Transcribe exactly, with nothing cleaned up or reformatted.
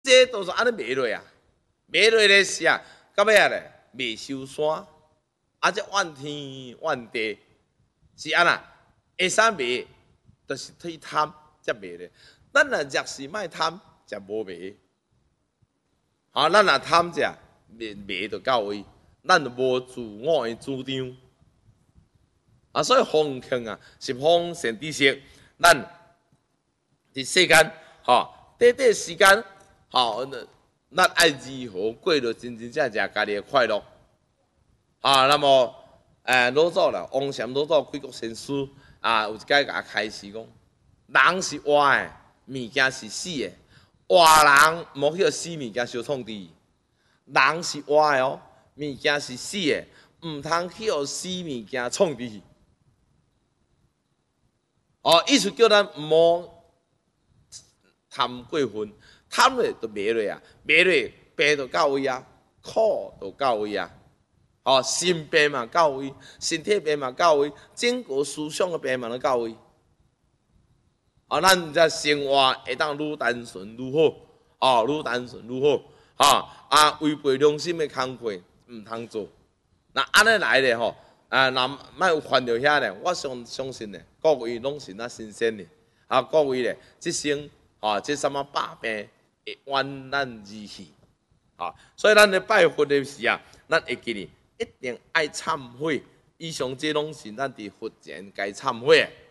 这都是安尼卖落啊，卖落咧是啊，到尾啊咧未收山，啊这怨天怨地，是安那会使卖，就是去贪才卖咧。咱若若是卖贪，才无卖。啊，咱若贪者，卖卖就到位，咱就无自我的主张。啊，所以奉劝啊，是奉献知识，咱伫世间，吼，短短时间，吼，咱爱如何过着真真正正家己的快乐。啊，那么，诶，老早啦，王禅老早贵国先师啊，有一解甲开示讲，人是活的，物件是死的，活人莫许死物件相创治。人是活的哦，物件是死的，毋通去互死物件创治。哦，意思叫咱毋好贪过分，贪咧就卖落啊，卖落病就到位啊，苦就到位啊。哦，心病嘛到位，身体病嘛到位，整个思想的病嘛都到位。哦，咱这生活会当愈单纯愈好，哦，愈单纯愈好。哈、哦、啊，违背良心的工课毋通做。那安尼来咧吼，啊，若莫有犯着遐咧，我相相信咧，各位拢是那新鲜的，啊，各位咧，即生啊，即什么百病会完咱而去，啊，所以咱咧拜佛的时啊，咱会记哩。一定爱忏悔，以上这拢是咱伫佛前该忏悔的。